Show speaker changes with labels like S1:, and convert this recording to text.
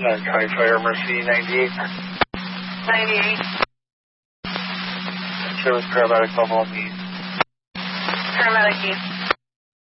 S1: County Fire Mercy 98.
S2: 98.
S1: Service paramedic level on the east.
S2: Paramedic east.